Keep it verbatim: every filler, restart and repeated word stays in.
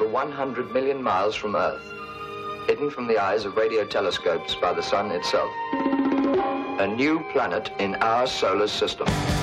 over one hundred million miles from Earth, hidden from the eyes of radio telescopes by the sun itself. A new planet in our solar system.